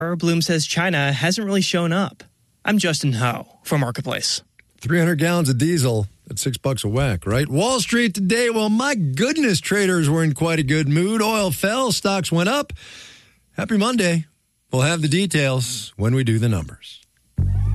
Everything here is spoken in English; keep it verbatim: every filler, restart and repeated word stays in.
Bloom says China hasn't really shown up. I'm Justin Ho for Marketplace. three hundred gallons of diesel at six bucks a whack, right? Wall Street today, well, my goodness, traders were in quite a good mood. Oil fell, stocks went up. Happy Monday. We'll have the details when we do the numbers.